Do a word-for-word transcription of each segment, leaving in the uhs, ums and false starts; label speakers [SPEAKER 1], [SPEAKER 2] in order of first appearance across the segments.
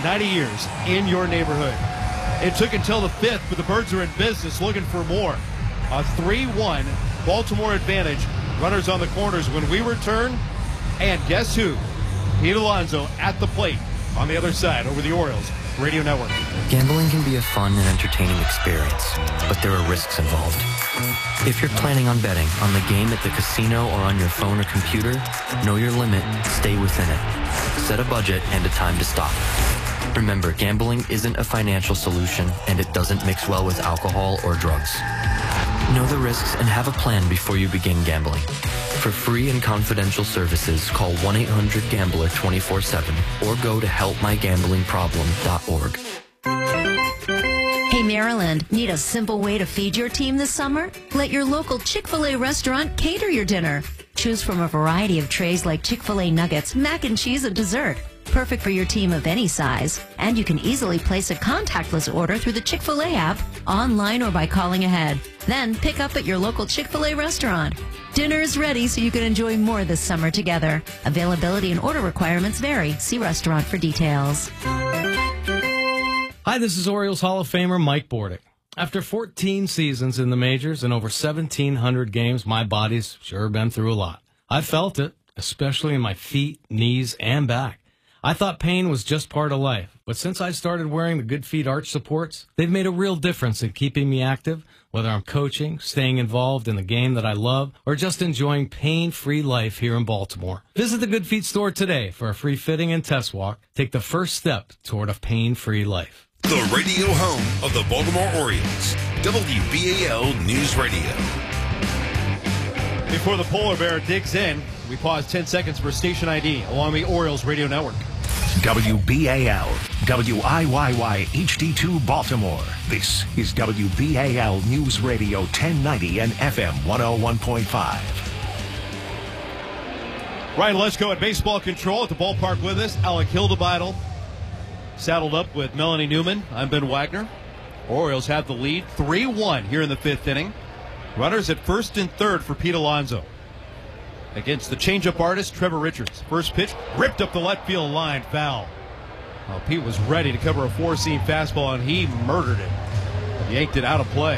[SPEAKER 1] ninety years in your neighborhood. It took until the fifth, but the Birds are in business looking for more. A three one Baltimore advantage. Runners on the corners when we return. And guess who? Pete Alonso at the plate on the other side over the Orioles Radio Network.
[SPEAKER 2] Gambling can be a fun and entertaining experience, but there are risks involved. If you're planning on betting on the game at the casino or on your phone or computer, know your limit, stay within it. Set a budget and a time to stop. Remember, gambling isn't a financial solution, and it doesn't mix well with alcohol or drugs. Know the risks and have a plan before you begin gambling. For free and confidential services, call one eight hundred gambler twenty-four seven or go to help my gambling problem dot org.
[SPEAKER 3] Hey, Maryland, need a simple way to feed your team this summer? Let your local Chick-fil-A restaurant cater your dinner. Choose from a variety of trays like Chick-fil-A nuggets, mac and cheese, and dessert. Perfect for your team of any size. And you can easily place a contactless order through the Chick-fil-A app, online or by calling ahead. Then pick up at your local Chick-fil-A restaurant. Dinner is ready so you can enjoy more this summer together. Availability and order requirements vary. See restaurant for details.
[SPEAKER 4] Hi, this is Orioles Hall of Famer Mike Bordick. After fourteen seasons in the majors and over seventeen hundred games, my body's sure been through a lot. I felt it, especially in my feet, knees, and back. I thought pain was just part of life, but since I started wearing the Good Feet arch supports, they've made a real difference in keeping me active, whether I'm coaching, staying involved in the game that I love, or just enjoying pain-free life here in Baltimore. Visit the Good Feet store today for a free fitting and test walk. Take the first step toward a pain-free life.
[SPEAKER 5] The radio home of the Baltimore Orioles, W B A L News Radio.
[SPEAKER 1] Before the polar bear digs in, we pause ten seconds for station I D along the Orioles Radio Network.
[SPEAKER 6] W B A L, W I Y Y H D two Baltimore. This is W B A L News Radio ten ninety and F M one oh one point five.
[SPEAKER 1] Ryan Lesko at baseball control at the ballpark with us. Alec Hildebeitel saddled up with Melanie Newman. I'm Ben Wagner. Orioles have the lead three one here in the fifth inning. Runners at first and third for Pete Alonso. Against the changeup artist, Trevor Richards. First pitch, ripped up the left field line, foul. Well, Pete was ready to cover a four-seam fastball, and he murdered it. Yanked it out of play.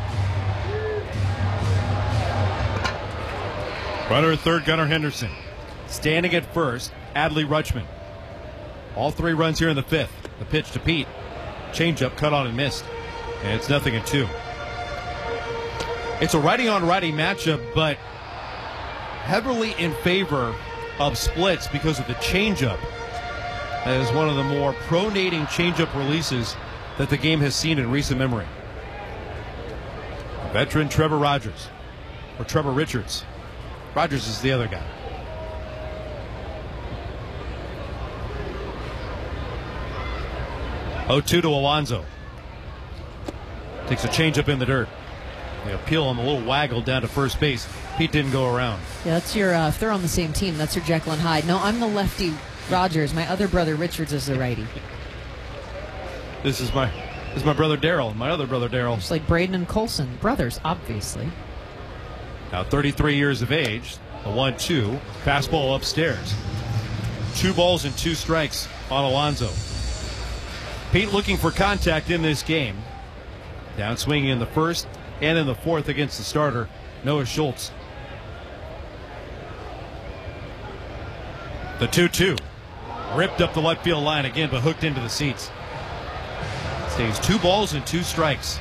[SPEAKER 1] Runner at third, Gunnar Henderson. Standing at first, Adley Rutschman. All three runs here in the fifth. The pitch to Pete. Changeup cut on and missed. And it's nothing at two. It's a righty-on-righty matchup, but heavily in favor of splits because of the changeup. That is one of the more pronating changeup releases that the game has seen in recent memory. Veteran Trevor Rogers, or Trevor Richards. Rogers is the other guy. oh two to Alonso. Takes a changeup in the dirt. The appeal on the little waggle down to first base. Pete didn't go around.
[SPEAKER 7] Yeah, that's your, uh, if they're on the same team, that's your Jekyll and Hyde. No, I'm the lefty Rogers. My other brother Richards is the righty.
[SPEAKER 1] This is my this is my brother Daryl. My other brother Daryl.
[SPEAKER 7] It's like Braden and Colson. Brothers, obviously.
[SPEAKER 1] Now thirty-three years of age. The one two. Fastball upstairs. Two balls and two strikes on Alonso. Pete looking for contact in this game. Down swinging in the first and in the fourth against the starter, Noah Schultz. The two two. Ripped up the left field line again, but hooked into the seats. Stays two balls and two strikes.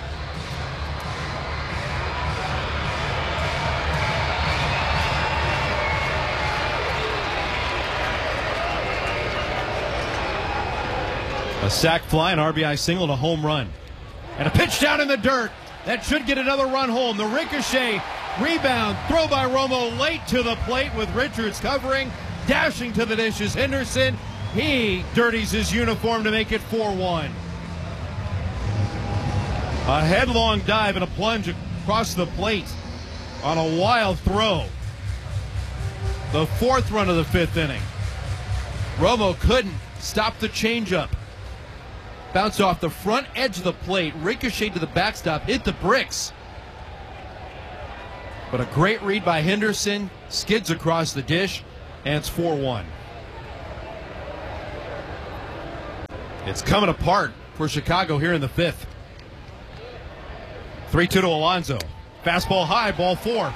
[SPEAKER 1] A sac fly, an R B I single, and a home run. And a pitch down in the dirt. That should get another run home. The ricochet, rebound, throw by Romo late to the plate with Richards covering. Dashing to the dish is Henderson. He dirties his uniform to make it four one. A headlong dive and a plunge across the plate on a wild throw. The fourth run of the fifth inning. Romo couldn't stop the changeup. Bounced off the front edge of the plate, ricocheted to the backstop, hit the bricks. But a great read by Henderson, skids across the dish, and it's four one. It's coming apart for Chicago here in the fifth. three two to Alonso. Fastball high, ball four.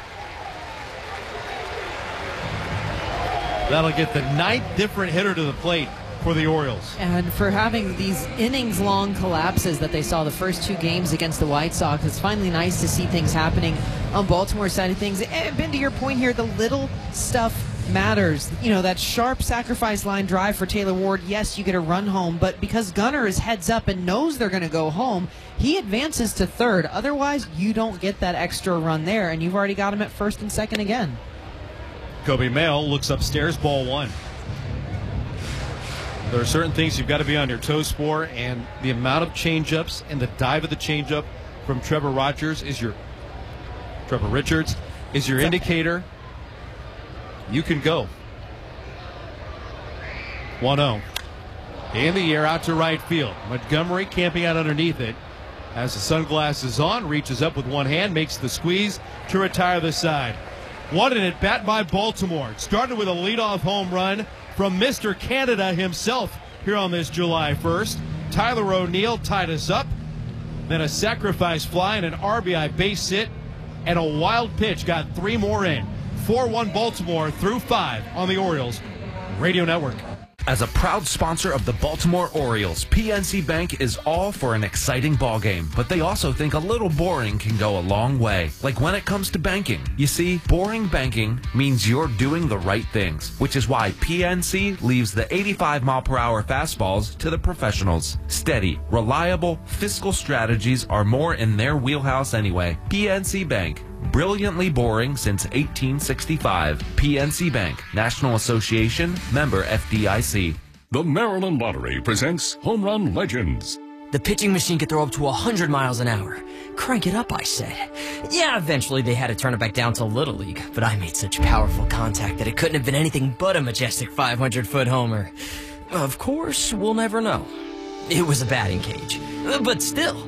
[SPEAKER 1] That'll get the ninth different hitter to the plate for the Orioles.
[SPEAKER 7] And for having these innings-long collapses that they saw the first two games against the White Sox, it's finally nice to see things happening on Baltimore's side of things. And Ben, to your point here, the little stuff matters. You know, that sharp sacrifice line drive for Taylor Ward, yes, you get a run home, but because Gunnar is heads up and knows they're going to go home, he advances to third. Otherwise, you don't get that extra run there, and you've already got him at first and second again.
[SPEAKER 1] Kobe Mail looks upstairs, ball one. There are certain things you've got to be on your toes for, and the amount of changeups and the dive of the changeup from Trevor Rogers is your Trevor Richards is your indicator. You can go. one oh. In the air, out to right field. Montgomery camping out underneath it. Has the sunglasses on, reaches up with one hand, makes the squeeze to retire the side. What an at-bat by Baltimore. It started with a leadoff home run from Mister Canada himself here on this July first. Tyler O'Neill tied us up. Then a sacrifice fly and an R B I base hit. And a wild pitch got three more in. four one Baltimore through five on the Orioles Radio Network.
[SPEAKER 8] As a proud sponsor of the Baltimore Orioles, P N C Bank is all for an exciting ballgame, but they also think a little boring can go a long way. Like when it comes to banking. You see, boring banking means you're doing the right things, which is why P N C leaves the eighty-five mile per hour fastballs to the professionals. Steady, reliable, fiscal strategies are more in their wheelhouse anyway. P N C Bank. Brilliantly boring since eighteen sixty-five. P N C Bank, National Association, member F D I C.
[SPEAKER 9] The Maryland Lottery presents Home Run Legends.
[SPEAKER 10] The pitching machine could throw up to one hundred miles an hour. Crank it up, I said. Yeah, eventually they had to turn it back down to Little League, but I made such powerful contact that it couldn't have been anything but a majestic five hundred foot homer. Of course, we'll never know. It was a batting cage, but still.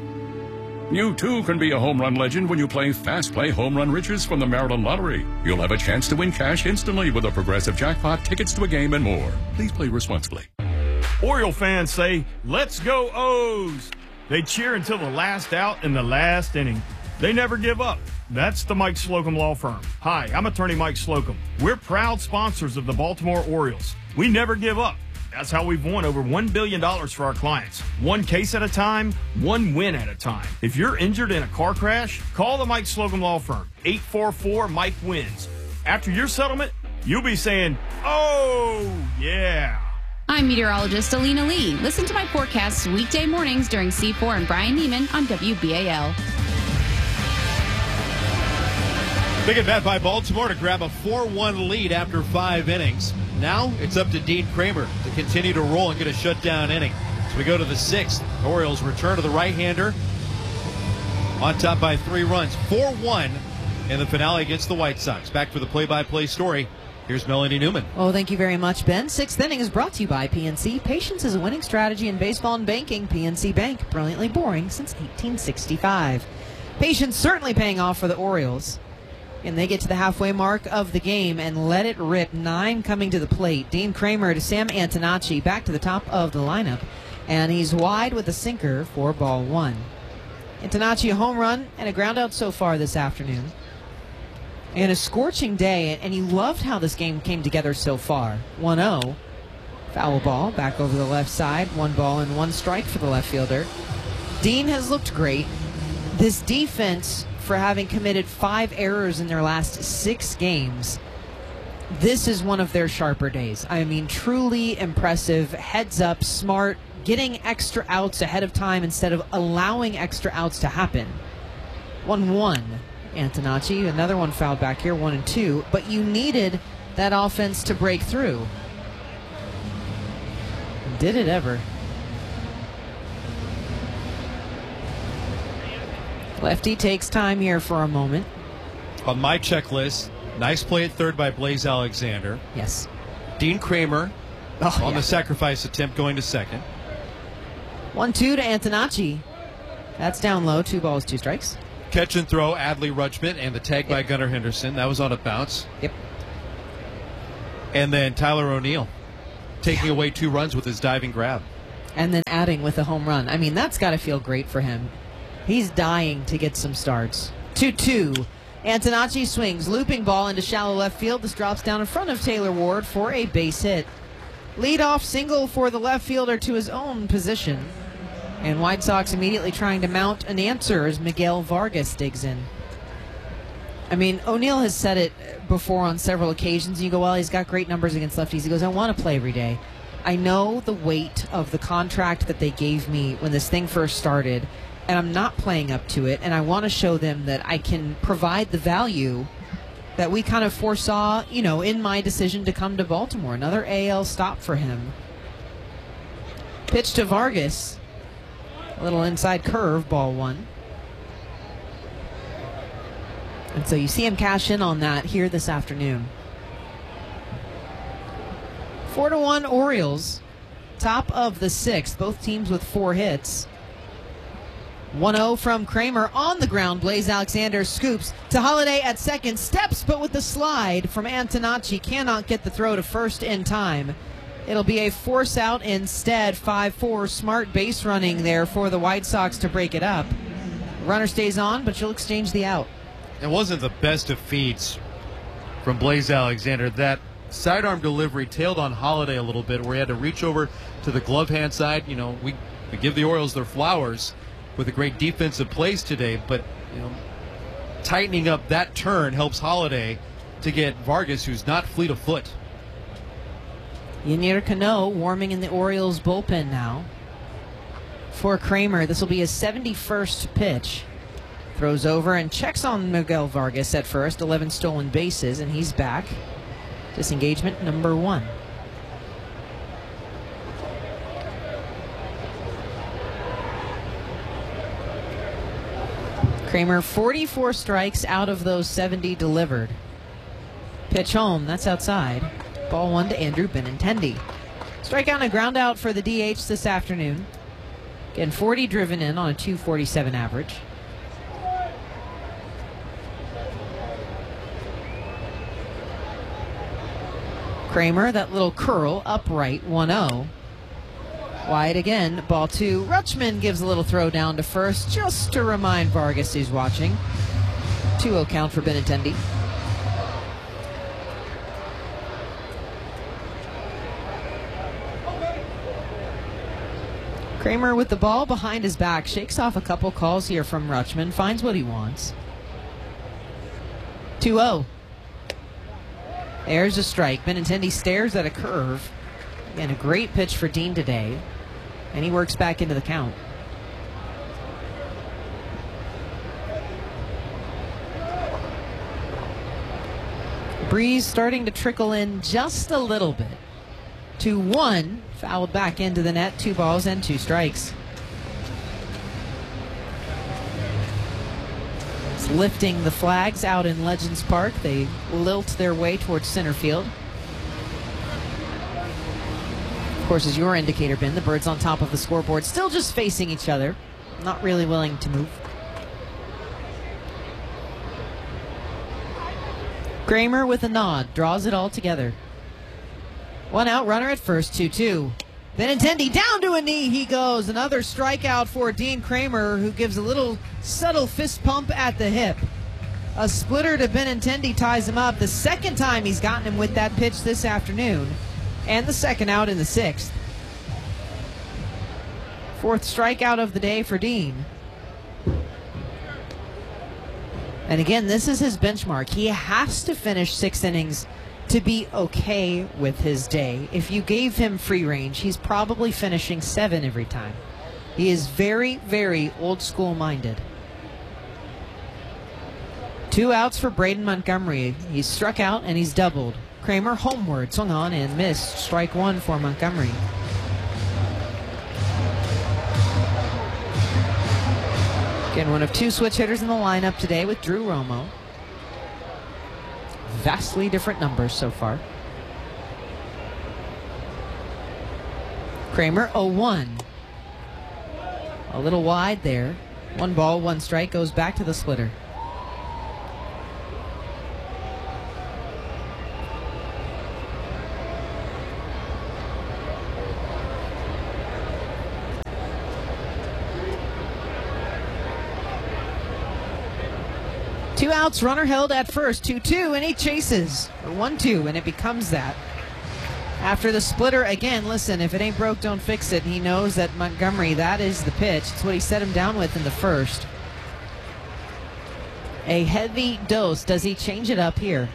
[SPEAKER 9] You too can be a home run legend when you play Fast Play Home Run Riches from the Maryland Lottery. You'll have a chance to win cash instantly with a progressive jackpot, tickets to a game, and more. Please play responsibly.
[SPEAKER 11] Oriole fans say, "Let's go O's." They cheer until the last out in the last inning. They never give up. That's the Mike Slocum Law Firm. Hi, I'm attorney Mike Slocum. We're proud sponsors of the Baltimore Orioles. We never give up. That's how we've won over one billion dollars for our clients. One case at a time, one win at a time. If you're injured in a car crash, call the Mike Slocum Law Firm. eight four four Mike wins. After your settlement, you'll be saying, "Oh, yeah."
[SPEAKER 12] I'm meteorologist Alina Lee. Listen to my forecasts weekday mornings during C four and Brian Neiman on W B A L.
[SPEAKER 1] Big at bat by Baltimore to grab a four one lead after five innings. Now it's up to Dean Kramer to continue to roll and get a shutdown inning. So we go to the sixth. Orioles return to the right-hander. On top by three runs. four one in the finale against the White Sox. Back for the play-by-play story. Here's Melanie Newman.
[SPEAKER 7] Oh, thank you very much, Ben. Sixth inning is brought to you by P N C. Patience is a winning strategy in baseball and banking. P N C Bank, brilliantly boring since eighteen sixty-five. Patience certainly paying off for the Orioles. And they get to the halfway mark of the game and let it rip. Nine coming to the plate. Dean Kramer to Sam Antonacci back to the top of the lineup. And he's wide with a sinker for ball one. Antonacci a home run and a ground out so far this afternoon. And a scorching day. And you loved how this game came together so far. one oh. Foul ball back over the left side. One ball and one strike for the left fielder. Dean has looked great. This defense, for having committed five errors in their last six games, this is one of their sharper days. I mean, truly impressive, heads up, smart, getting extra outs ahead of time instead of allowing extra outs to happen. one one, Antonacci, another one fouled back here, one and two, but you needed that offense to break through. Did it ever? Lefty takes time here for a moment.
[SPEAKER 1] On my checklist, nice play at third by Blaze Alexander.
[SPEAKER 7] Yes.
[SPEAKER 1] Dean Kramer
[SPEAKER 7] oh,
[SPEAKER 1] on
[SPEAKER 7] yeah.
[SPEAKER 1] the sacrifice attempt going to second.
[SPEAKER 7] one two to Antonacci. That's down low. Two balls, two strikes.
[SPEAKER 1] Catch and throw, Adley Rutschman, and the tag
[SPEAKER 7] yep.
[SPEAKER 1] by Gunnar Henderson. That was on a bounce.
[SPEAKER 7] Yep.
[SPEAKER 1] And then Tyler O'Neill taking away two runs with his diving grab.
[SPEAKER 7] and then adding with a home run. I mean, that's got to feel great for him. He's dying to get some starts. two two. Antonacci swings, looping ball into shallow left field. This drops down in front of Taylor Ward for a base hit. Leadoff single for the left fielder to his own position. And White Sox immediately trying to mount an answer as Miguel Vargas digs in. I mean, O'Neill has said it before on several occasions. You go, well, he's got great numbers against lefties. He goes, I want to play every day. I know the weight of the contract that they gave me when this thing first started, and I'm not playing up to it, and I want to show them that I can provide the value that we kind of foresaw, you know, in my decision to come to Baltimore. Another A L stop for him. Pitch to Vargas. A little inside curve, ball one. And so you see him cash in on that here this afternoon. Four to one Orioles. Top of the sixth. Both teams with four hits. one oh from Kramer on the ground. Blaze Alexander scoops to Holiday at second. Steps, but with the slide from Antonacci. Cannot get the throw to first in time. It'll be a force out instead. five four. Smart base running there for the White Sox to break it up. Runner stays on, but you'll exchange the out.
[SPEAKER 1] It wasn't the best of feeds from Blaze Alexander. That sidearm delivery tailed on Holiday a little bit, where he had to reach over to the glove hand side. You know, we, we give the Orioles their flowers with a great defensive plays today, but you know, tightening up that turn helps Holiday to get Vargas, who's not fleet of foot.
[SPEAKER 7] Yennier Cano warming in the Orioles bullpen now. For Kramer, this will be his seventy-first pitch. Throws over and checks on Miguel Vargas at first. eleven stolen bases, and he's back. Disengagement number one. Kramer, forty-four strikes out of those seventy delivered. Pitch home, that's outside. Ball one to Andrew Benintendi. Strikeout and a ground out for the D H this afternoon. Getting forty driven in on a two forty-seven average. Kramer, that little curl, upright, one oh. Wide again, ball two. Rutschman gives a little throw down to first, just to remind Vargas he's watching. two oh count for Benintendi. Kramer with the ball behind his back, shakes off a couple calls here from Rutschman, finds what he wants. two oh. There's a strike. Benintendi stares at a curve. Again, a great pitch for Dean today. And he works back into the count. Breeze starting to trickle in just a little bit. two one. Fouled back into the net. Two balls and two strikes. It's lifting the flags out in Legends Park. They lilt their way towards center field. Of course, as your indicator, Ben, the birds on top of the scoreboard still just facing each other. Not really willing to move. Kramer with a nod. Draws it all together. One out, runner at first, two two. Benintendi down to a knee he goes. Another strikeout for Dean Kramer, who gives a little subtle fist pump at the hip. A splitter to Benintendi ties him up. The second time he's gotten him with that pitch this afternoon. And the second out in the sixth. Fourth strikeout of the day for Dean. And again, this is his benchmark. He has to finish six innings to be okay with his day. If you gave him free range, he's probably finishing seven every time. He is very, very old school minded. Two outs for Braden Montgomery. He's struck out and he's doubled. Kramer homeward, swung on and missed. Strike one for Montgomery. Again, one of two switch hitters in the lineup today with Drew Romo. Vastly different numbers so far. Kramer oh one. A little wide there. One ball, one strike, goes back to the splitter. Two outs, runner held at first, two two, and he chases. Or one two, and it becomes that. After the splitter, again, listen, if it ain't broke, don't fix it. He knows that Montgomery, that is the pitch. It's what he set him down with in the first. A heavy dose. Does he change it up here?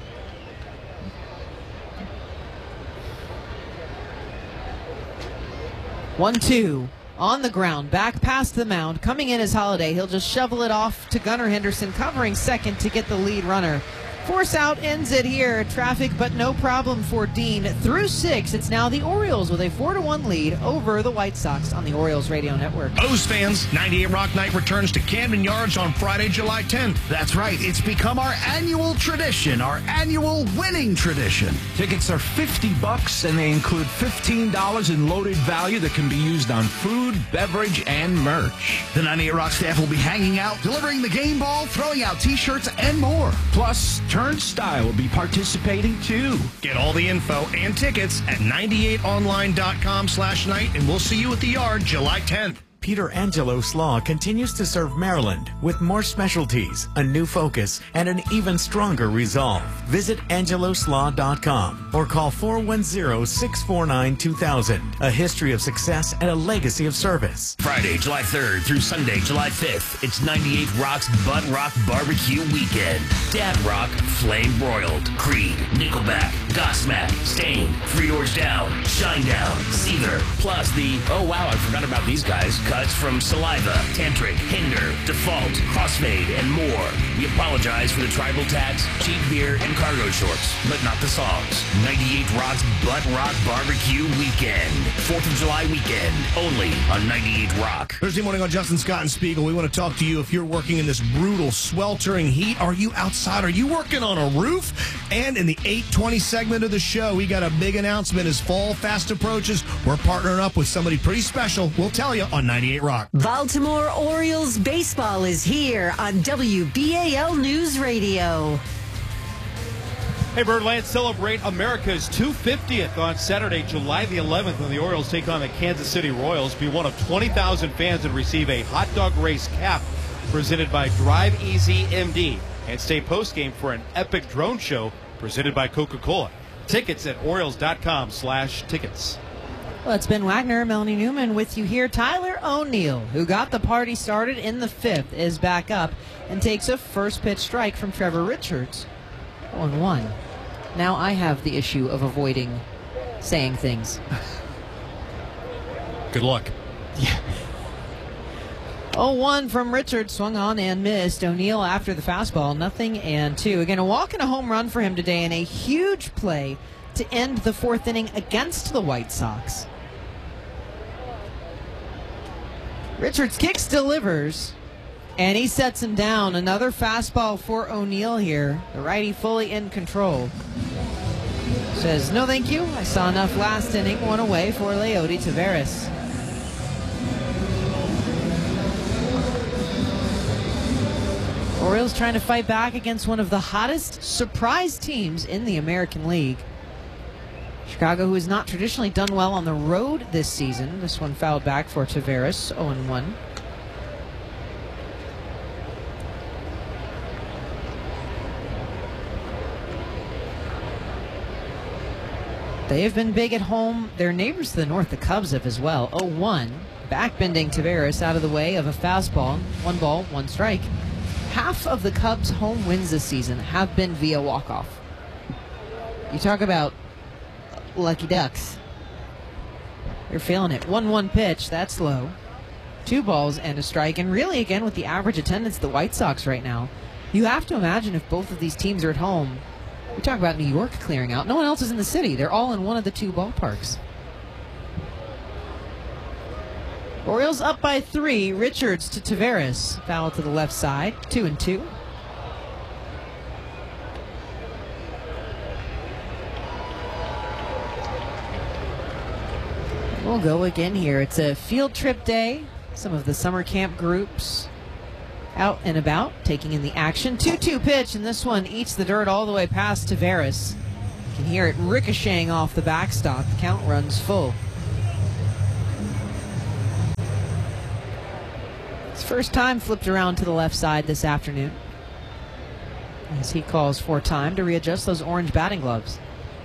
[SPEAKER 7] one two. On the ground, back past the mound. Coming in is Holiday. He'll just shovel it off to Gunnar Henderson, covering second to get the lead runner. Force out ends it here. Traffic, but no problem for Dean. Through six, it's now the Orioles with a four to one lead over the White Sox on the Orioles Radio Network.
[SPEAKER 6] O's fans, ninety-eight Rock Night returns to Camden Yards on Friday, July tenth.
[SPEAKER 13] That's right. It's become our annual tradition, our annual winning tradition.
[SPEAKER 6] Tickets are fifty bucks, and they include fifteen dollars in loaded value that can be used on food, beverage, and merch.
[SPEAKER 13] The ninety-eight Rock staff will be hanging out, delivering the game ball, throwing out T-shirts, and more.
[SPEAKER 6] Plus, Turnstile will be participating too. Get all the info and tickets at ninety-eight online dot com slash night, and we'll see you at the Yard July tenth.
[SPEAKER 14] Peter Angelos Law continues to serve Maryland with more specialties, a new focus, and an even stronger resolve. Visit angelos law dot com or call four one zero, six four nine, two thousand. A history of success and a legacy of service.
[SPEAKER 15] Friday, July third through Sunday, July fifth, it's ninety-eight Rock's Butt Rock Barbecue Weekend. Dad Rock, Flame Broiled, Creed, Nickelback, Godsmack, Stain, Three Doors Down, Shinedown, Seether, plus the, oh wow, I forgot about these guys, cuts from Saliva, Tantric, Hinder, Default, Crossfade, and more. We apologize for the tribal tats, cheap beer, and cargo shorts, but not the songs. ninety-eight Rock's Butt Rock Barbecue Weekend. fourth of July weekend, only on ninety-eight Rock.
[SPEAKER 16] Thursday morning on Justin Scott and Spiegel, we want to talk to you if you're working in this brutal, sweltering heat. Are you outside? Are you working on a roof? And in the eight twenty segment of the show, we got a big announcement as fall fast approaches. We're partnering up with somebody pretty special. We'll tell you on ninety-eight Rock.
[SPEAKER 17] Baltimore Orioles baseball is here on W B A L News Radio.
[SPEAKER 1] Hey, Birdland, celebrate America's two hundred fiftieth on Saturday, July the eleventh, when the Orioles take on the Kansas City Royals. Be one of twenty thousand fans and receive a hot dog race cap presented by Drive Easy M D. And stay postgame for an epic drone show presented by Coca-Cola. Tickets at Orioles dot com slash tickets.
[SPEAKER 7] Well, it's Ben Wagner, Melanie Newman with you here. Tyler O'Neill, who got the party started in the fifth, is back up and takes a first pitch strike from Trevor Richards. oh one. Now I have the issue of avoiding saying things.
[SPEAKER 1] Good luck.
[SPEAKER 7] Yeah. oh one from Richards, swung on and missed. O'Neill after the fastball, nothing and two. Again, a walk and a home run for him today, and a huge play to end the fourth inning against the White Sox. Richards kicks, delivers, and he sets him down. Another fastball for O'Neill here. The righty fully in control. Says, no thank you. I saw enough last inning. One away for Leody Taveras. Orioles trying to fight back against one of the hottest surprise teams in the American League. Chicago, who has not traditionally done well on the road this season. This one fouled back for Taveras, oh one. They have been big at home. Their neighbors to the north, the Cubs, have as well. oh one. Backbending Taveras out of the way of a fastball. One ball, one strike. Half of the Cubs' home wins this season have been via walk-off. You talk about lucky ducks. You're feeling it. one one pitch, that's low. Two balls and a strike. And really, again, with the average attendance of the White Sox right now, you have to imagine if both of these teams are at home. We talk about New York clearing out. No one else is in the city. They're all in one of the two ballparks. Orioles up by three. Richards to Taveras. Foul to the left side. Two and two. We'll go again here. It's a field trip day. Some of the summer camp groups out and about, taking in the action. two two pitch, and this one eats the dirt all the way past Taveras. You can hear it ricocheting off the backstop. The count runs full. It's first time flipped around to the left side this afternoon. as he calls for time to readjust those orange batting gloves.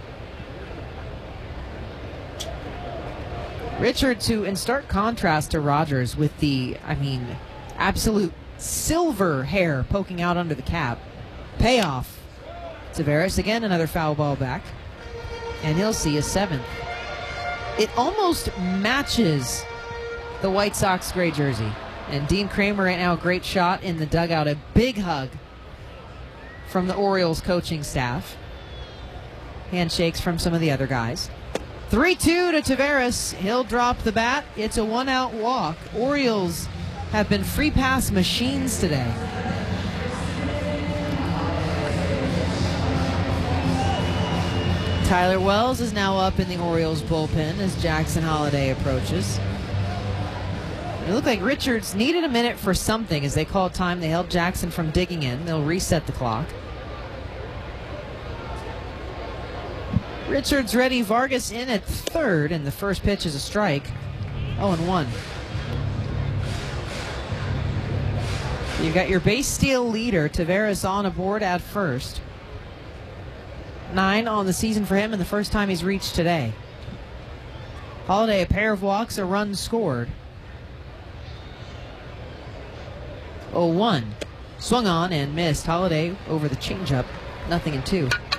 [SPEAKER 7] Richards, who in stark contrast to Rogers with the, I mean, absolute silver hair poking out under the cap. Payoff. Taveras again, another foul ball back. And he'll see a seventh. It almost matches the White Sox gray jersey. And Dean Kramer right now, a great shot in the dugout. A big hug from the Orioles coaching staff. Handshakes from some of the other guys. three two to Taveras. He'll drop the bat. It's a one-out walk. Orioles have been free pass machines today. Tyler Wells is now up in the Orioles bullpen as Jackson Holliday approaches. It looked like Richards needed a minute for something as they called time. They held Jackson from digging in. They'll reset the clock. Richards ready, Vargas in at third, and the first pitch is a strike. oh and one. You've got your base steal leader, Taveras, on aboard at first. Nine on the season for him, and the first time he's reached today. Holliday, a pair of walks, a run scored. oh one. Swung on and missed. Holliday over the changeup. Nothing in two.